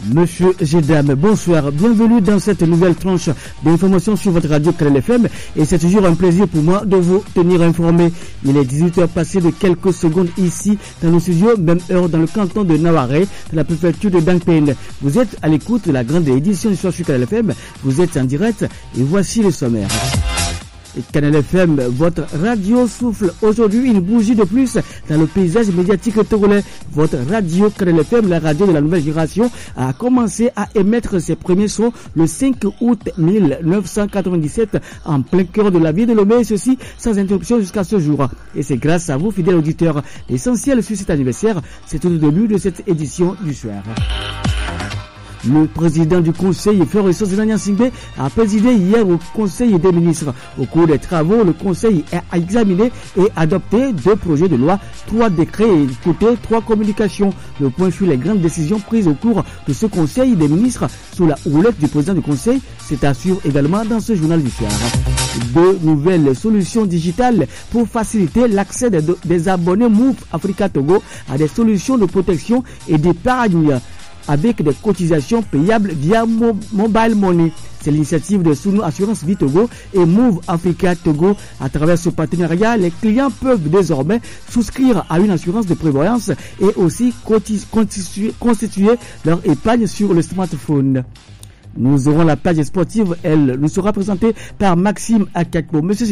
Monsieur Gédame, bonsoir, bienvenue dans cette nouvelle tranche d'informations sur votre radio Canal FM et c'est toujours un plaisir pour moi de vous tenir informé. Il est 18h passé de quelques secondes ici dans nos studios, même heure dans le canton de Nawaré, dans la préfecture de Dangpen. Vous êtes à l'écoute de la grande édition du soir sur Canal FM, vous êtes en direct et voici le sommaire. Canal FM, votre radio souffle aujourd'hui une bougie de plus dans le paysage médiatique togolais. Votre radio Canal FM, la radio de la nouvelle génération, a commencé à émettre ses premiers sons le 5 août 1997 en plein cœur de la ville de Lomé, et ceci sans interruption jusqu'à ce jour. Et c'est grâce à vous, fidèles auditeurs. L'essentiel sur cet anniversaire, c'est au début de cette édition du soir. Le président du Conseil, Florent Singbe, a présidé hier au Conseil des ministres. Au cours des travaux, le Conseil a examiné et adopté 2 projets de loi, 3 décrets et écouté 3 communications. Le point sur les grandes décisions prises au cours de ce Conseil des ministres sous la houlette du président du Conseil, c'est assure également dans ce journal du soir. 2 nouvelles solutions digitales pour faciliter l'accès des abonnés Move Africa Togo à des solutions de protection et d'épargne avec des cotisations payables via Mobile Money. C'est l'initiative de Sunu Assurance Vie Togo et Move Africa Togo. À travers ce partenariat, les clients peuvent désormais souscrire à une assurance de prévoyance et aussi constituer leur épargne sur le smartphone. Nous aurons la page sportive, elle nous sera présentée par Maxime Akakpo. Monsieur